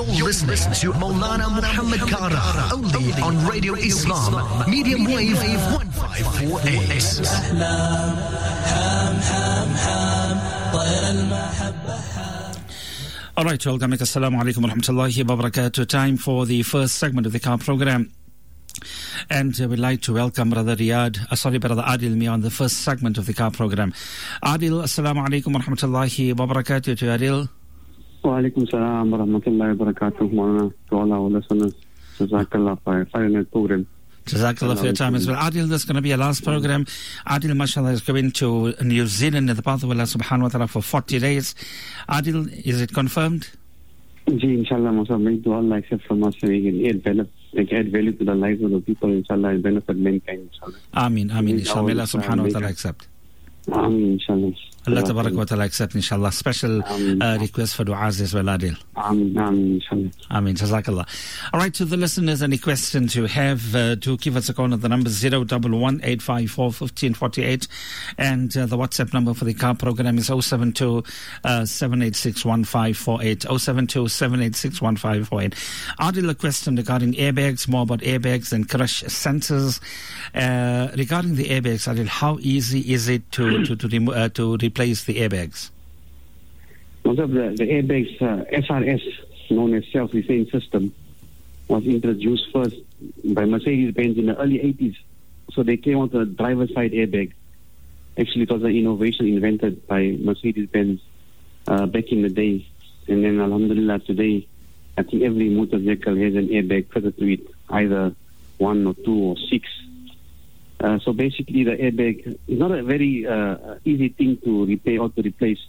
You're listening to Maulana Muhammad Kara, only on Radio Islam, medium wave 1548. All right, welcome. Assalamu alaikum wa rahmatullahi wa barakatuh. Time for the first segment of the car program. And we'd like to welcome Brother Adil Mian on the first segment of the car program. Adil, assalamu alaikum wa rahmatullahi wa barakatuh to Adil. Wa alaikum salam wa rahmatullahi wa barakatuh, Maulana, to all our listeners. Jazakallah for a fine program. Jazakallah for your time as well. Adil, this is going to be our last program. Adil, mashallah, is going to New Zealand in the path of Allah subhanahu wa ta'ala for 40 days. Adil, is it confirmed? Ji, inshallah, may do Allah accept from us so we can add value to the lives of the people, inshallah, and benefit mankind, inshallah. Ameen, inshallah. May Allah subhanahu wa ta'ala accept. Ameen, inshallah. Allah tabarak wa ta'ala accept, inshallah. Special request for du'as as well, Adil. Ameen, inshallah. Ameen, jazakallah. All right, to the listeners, any questions you have, do give us a call at the number 011-854-1548, and the WhatsApp number for the car program is 072-786-1548, 072-786-1548. Adil, a question regarding airbags, more about airbags and crash sensors. Regarding the airbags, Adil, how easy is it to replace the airbags? Most of the airbags, SRS, known as self-restraint system, was introduced first by Mercedes-Benz in the early 80s. So they came out with a driver's side airbag. Actually, it was an innovation invented by Mercedes-Benz back in the day. And then, alhamdulillah, today, I think every motor vehicle has an airbag fitted to it, either 1 or 2 or 6. So basically, the airbag is not a very easy thing to repair or to replace.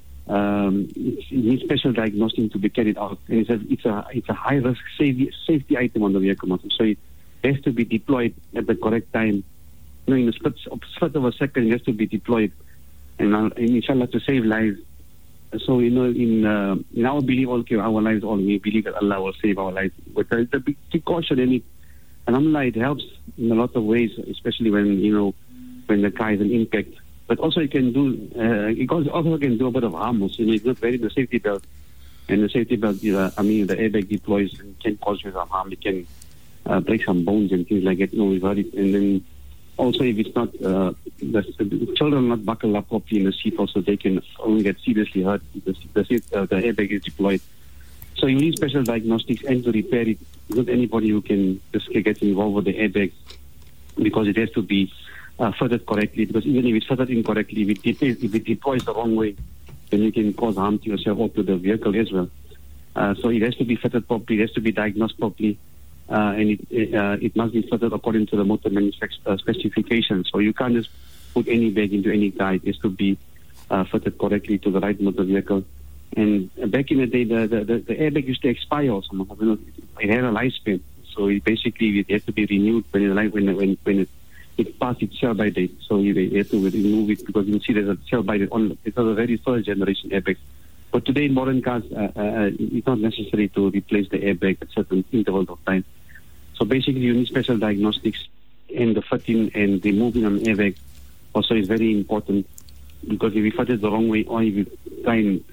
It needs special diagnosing to be carried out. And it's a high risk safety item on the vehicle, so it has to be deployed at the correct time. In the split of a second, it has to be deployed, and inshallah to save lives. So in our belief, our lives, we believe that Allah will save our lives. But the big caution in it. And alhamdulillah, it helps in a lot of ways, especially when the car is an impact. But also it can do a bit of harm. Also, it's not wearing the safety belt, and the safety belt, the airbag deploys and can cause you some harm. It can break some bones and things like that. We've heard it. And then also, if it's not the children not buckle up properly in the seat, also they can only get seriously hurt. The airbag is deployed. So you need special diagnostics and to repair it. Not anybody who can just get involved with the airbag, because it has to be fitted correctly. Because even if it's fitted incorrectly, if it deploys the wrong way, then you can cause harm to yourself or to the vehicle as well. So it has to be fitted properly, it has to be diagnosed properly, and it must be fitted according to the motor manufacturer specifications. So you can't just put any bag into any car. It has to be fitted correctly to the right motor vehicle. And back in the day, the airbag used to expire also. It had a lifespan, so it has to be renewed when it passed its sell-by date. So you have to remove it, because you can see there's a sell-by date on it. It's a very first generation airbag. But today in modern cars, it's not necessary to replace the airbag at certain intervals of time. So basically, you need special diagnostics, and the fitting and removing an airbag also is very important. Because if you fit it the wrong way, or if you try and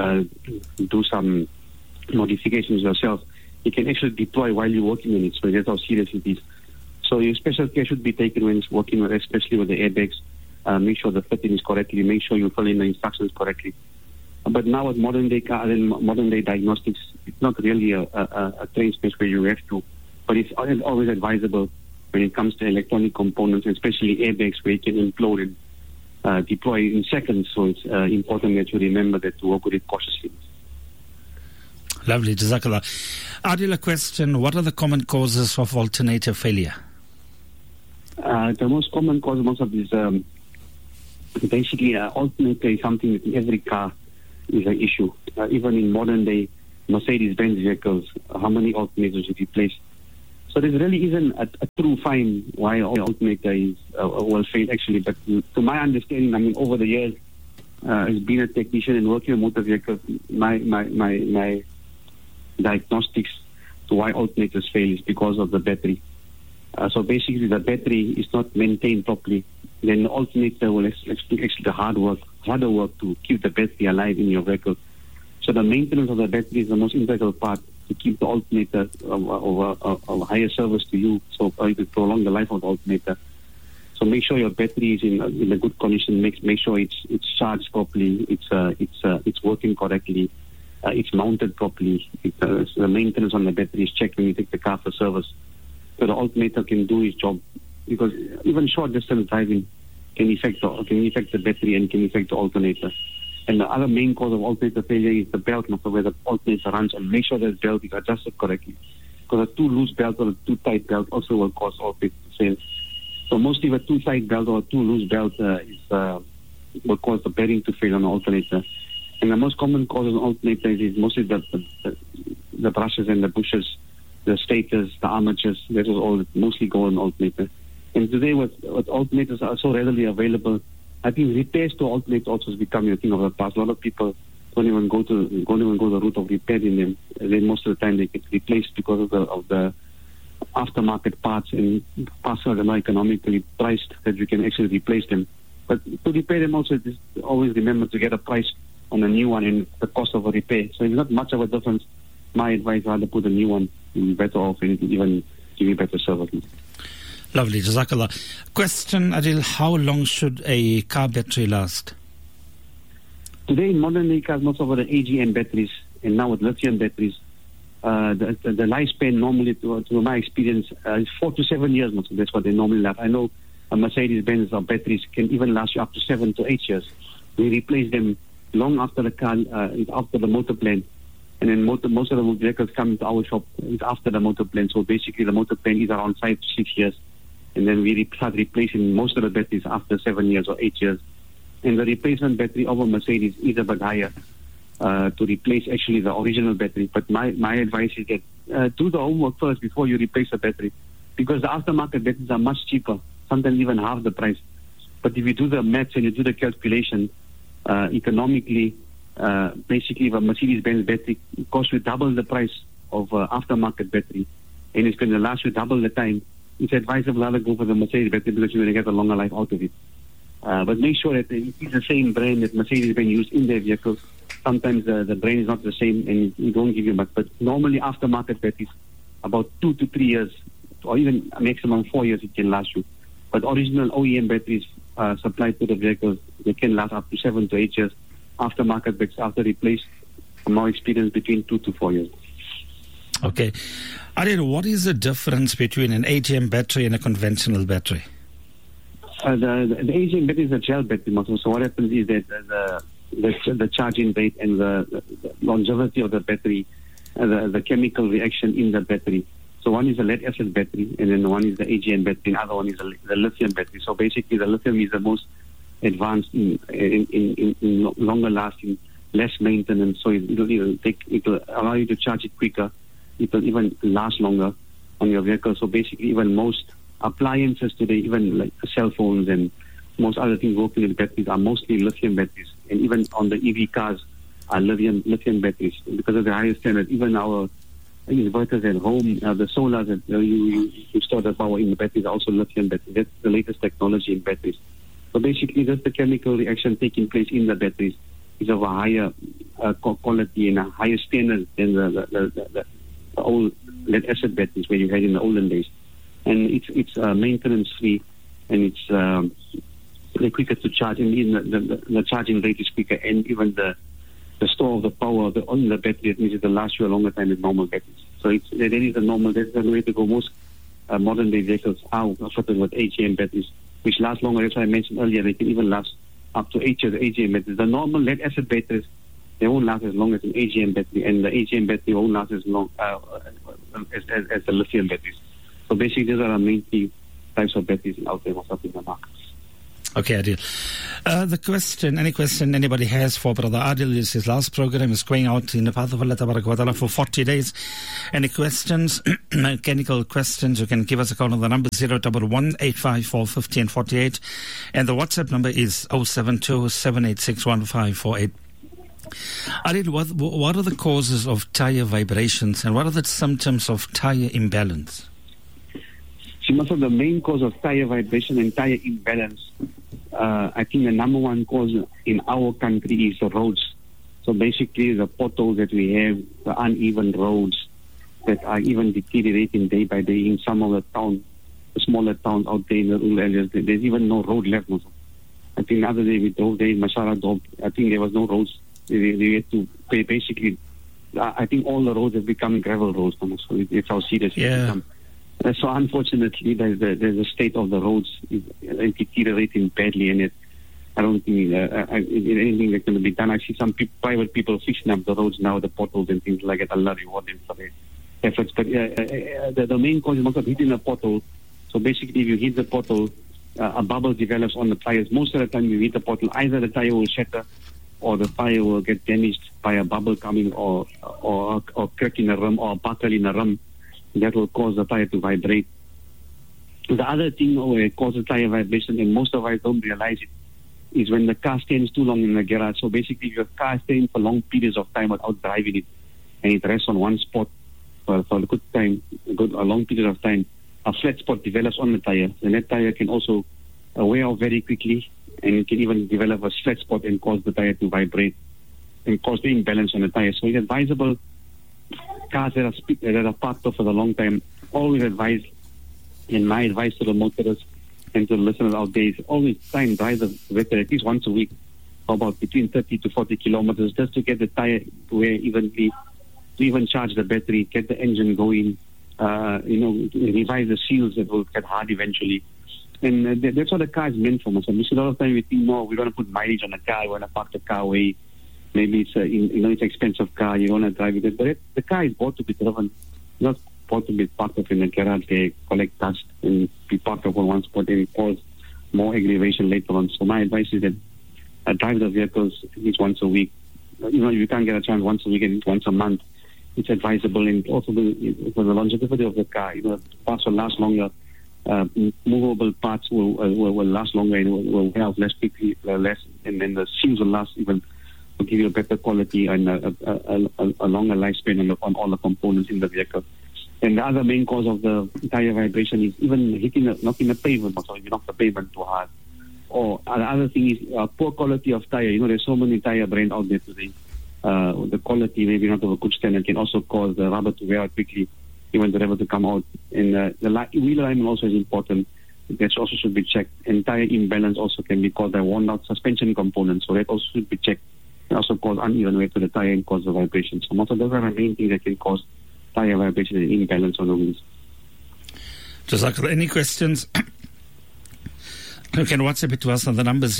do some modifications yourself, you can actually deploy while you're working on it. So that's how serious it is. So your special care should be taken when it's working, especially with the airbags. Make sure the fitting is correctly. Make sure you fill in the instructions correctly. But now with modern day diagnostics, it's not really a trained space where you have to. But it's always advisable when it comes to electronic components, especially airbags, where you can implode and deploy in seconds. So it's important that you remember that to work with it cautiously. Lovely, jazakallah. Adil, a question: what are the common causes of alternator failure? The most common cause of this, basically, alternator is something that in every car is an issue. Even in modern day Mercedes-Benz vehicles, how many alternators you replace? So there really isn't a true find why alternator is will fail actually. But to my understanding, over the years, as being a technician and working on motor vehicles, my diagnostics to why alternators fail is because of the battery. So basically, the battery is not maintained properly. Then the alternator will actually the harder work to keep the battery alive in your vehicle. So the maintenance of the battery is the most integral part to keep the alternator of higher service to you, so to prolong the life of the alternator. So make sure your battery is in a good condition. Make sure it's charged properly. It's working correctly. It's mounted properly. The maintenance on the battery is checked when you take the car for service, so the alternator can do its job. Because even short distance driving can affect the battery and can affect the alternator. And the other main cause of alternator failure is the belt, where the alternator runs, and make sure that belt is adjusted correctly. Because a too loose belt or a too tight belt also will cause alternator failure. So mostly a too tight belt or a too loose belt will cause the bearing to fail on the alternator. And the most common cause of alternator is mostly the brushes and the bushes, the stators, the armatures. That is all mostly go on alternator. And today, with alternators are so readily available, I think repairs to alternators also is becoming a thing of the past. A lot of people don't even go the route of repairing them. Then most of the time they get replaced because of the aftermarket parts, and parts are not economically priced that you can actually replace them. But to repair them also, just always remember to get a price on a new one and the cost of a repair. So it's not much of a difference. My advice is rather put a new one. You'll be better off and even give you better service. Lovely, Jazakallah. Question, Adil, how long should a car battery last? Today, in modern day cars, most of the AGM batteries, and now with lithium batteries, the lifespan normally, to my experience, is 4 to 7 years. That's what they normally last. I know Mercedes-Benz batteries can even last you up to 7 to 8 years. We replace them long after the car, after the motor plan. And then most of the vehicles come to our shop after the motor plan. So basically, the motor plan is around 5 to 6 years. And then we start replacing most of the batteries after 7 years or 8 years. And the replacement battery of a Mercedes is a bit higher to replace actually the original battery. But my advice is that do the homework first before you replace the battery, because the aftermarket batteries are much cheaper, sometimes even half the price. But if you do the maths and you do the calculation, economically, basically if a Mercedes-Benz battery costs you double the price of aftermarket battery, and it's going to last you double the time, it's advisable rather go for the Mercedes battery because you're going to get a longer life out of it. But make sure that it is the same brand that Mercedes-Benz use in their vehicles. Sometimes the brand is not the same and it won't give you much. But normally aftermarket batteries, about 2 to 3 years, or even maximum 4 years, it can last you. But original OEM batteries supplied to the vehicles, they can last up to 7 to 8 years. Aftermarket batteries, after replaced, from our experience, between 2 to 4 years. Okay. Adil, what is the difference between an AGM battery and a conventional battery? The AGM battery is a gel battery. So what happens is that the charging rate and the longevity of the battery, the chemical reaction in the battery. So one is a lead acid battery, and then one is the AGM battery, and the other one is the lithium battery. So basically, the lithium is the most advanced in longer lasting, less maintenance. So it will allow you to charge it quicker. It will even last longer on your vehicle. So basically, even most appliances today, even like cell phones and most other things working with batteries, are mostly lithium batteries. And even on the EV cars are lithium batteries because of the higher standard. Even our inverters at home, the solar that you store the power in the batteries are also lithium batteries. That's the latest technology in batteries. So basically, that's the chemical reaction taking place in the batteries is of a higher quality and a higher standard than the old lead acid batteries where you had in the olden days. And it's maintenance free, and it's very quicker to charge, and even the charging rate is quicker, and even the store of the power on the battery, it means it will last you a longer time with normal batteries. So that's the way to go. Most modern day vehicles are fitted with AGM batteries, which last longer. As I mentioned earlier, they can even last up to 8 years. AGM batteries. The normal lead acid batteries, they won't last as long as an AGM battery, and the AGM battery won't last as long as the lithium batteries. So basically, these are our main key types of batteries out there in the market. Okay, Adil. Any question anybody has for Brother Adil, is his last program is going out in the path of Allah Tabarak wa Ta'ala for 40 days. Any questions, mechanical questions, you can give us a call on the number 011-854-1548, and the WhatsApp number is 072-786-1548. Adil, what are the causes of tire vibrations and what are the symptoms of tire imbalance? Most of the main cause of tire vibration and tire imbalance, I think the number one cause in our country is the roads. So basically the potholes that we have, the uneven roads, that are even deteriorating day by day in some of the towns, the smaller towns out there in the rural areas. There's even no road left. I think the other day we drove there in Mashara Dob, I think there was no roads. They had to pay basically. I think all the roads have become gravel roads. So it's how serious it's become. So unfortunately, there's a state of the roads is deteriorating badly, and I don't think anything that's going to be done. I see some private people fixing up the roads now, the potholes and things like that. Allah reward them for their efforts. But the main cause is not hitting a pothole. So basically, if you hit the pothole, a bubble develops on the tires. Most of the time, you hit the pothole, either the tire will shatter or the tire will get damaged by a bubble coming or crack in a rim or a buckle in a rim. That will cause the tire to vibrate. The other thing that causes tire vibration, and most of us don't realize it, is when the car stands too long in the garage. So basically, if your car stands for long periods of time without driving it, and it rests on one spot for a good time, a long period of time, a flat spot develops on the tire. And that tire can also wear off very quickly, and it can even develop a flat spot and cause the tire to vibrate and cause the imbalance on the tire. So it's advisable, cars that are parked off for a long time, always advise, and my advice to the motorists and to the listeners out there is always try and drive the vehicle at least once a week, for about between 30 to 40 kilometers, just to get the tire to wear evenly, to even charge the battery, get the engine going, revise the seals that will get hard eventually. And that's what the car is meant for. So a lot of time we think, no, we want to put mileage on the car, we want to park the car away. Maybe it's it's an expensive car, you want to drive it. But the car is bought to be driven, not bought to be parked up in the garage. They collect dust and be parked up on one spot and cause more aggravation later on. So my advice is that drive the vehicles at least once a week. If you can't get a chance once a week and once a month, it's advisable. And also for the longevity of the car, parts will last longer. Movable parts will last longer and will wear out less quickly, and then the seals will last even. Will give you a better quality and a longer lifespan on all the components in the vehicle. And the other main cause of the tire vibration is even knocking the pavement. So if you knock the pavement too hard. Or the other thing is poor quality of tire. There's so many tire brands out there today. The quality maybe not of a good standard can also cause the rubber to wear out quickly, even the rubber to come out. And the wheel alignment also is important. That also should be checked. And tire imbalance also can be caused by worn out suspension components. So that also should be checked. Can also cause uneven weight to the tire and cause the vibration. So most of those are the main things that can cause tire vibration and imbalance on the wheels. Jazakallah, any questions? You can WhatsApp it to us on the number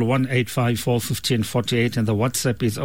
011-854-1548 and the WhatsApp is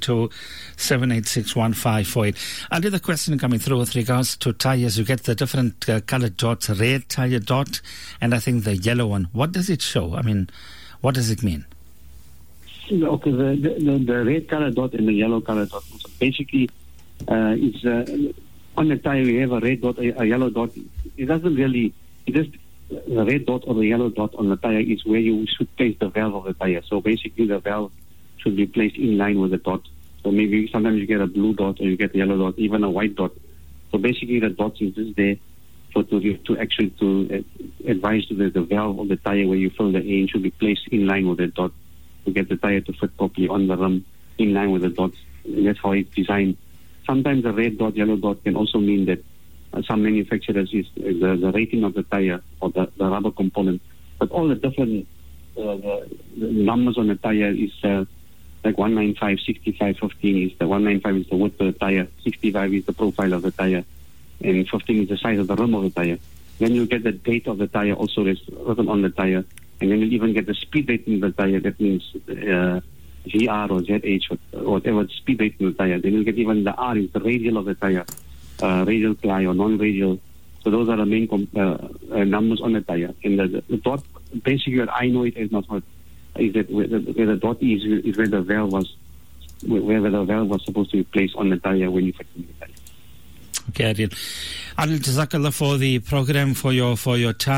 072-786-1548. Another question coming through with regards to tires. You get the different colored dots, red tire dot and I think the yellow one. What does it show? I mean, what does it mean? Okay, the red color dot and the yellow color dot. So basically, it's on the tire we have a red dot, a yellow dot. It doesn't really. It just the red dot or the yellow dot on the tire is where you should place the valve of the tire. So basically, the valve should be placed in line with the dot. So maybe sometimes you get a blue dot or you get a yellow dot, even a white dot. So basically, the dot is just there to advise that the valve of the tire where you fill the air should be placed in line with the dot, to get the tire to fit properly on the rim in line with the dots. And that's how it's designed. Sometimes the red dot, yellow dot can also mean that some manufacturers is the rating of the tire or the rubber component. But all the different the numbers on the tire is like 195, 65, 15 is the 195 is the width of the tire, 65 is the profile of the tire, and 15 is the size of the rim of the tire. Then you get the date of the tire also is written on the tire. And then you'll even get the speed rating of the tire. That means GR or ZH or whatever speed rating of the tire. Then you'll get even the R is the radial of the tire, radial ply or non-radial. So those are the main numbers on the tire. And the dot, basically what I know it is not what, is that where the dot is where the valve was, where the valve was supposed to be placed on the tire when you fit in the tire. Okay, Adil. Adil, Jazakallah for the program, for your time.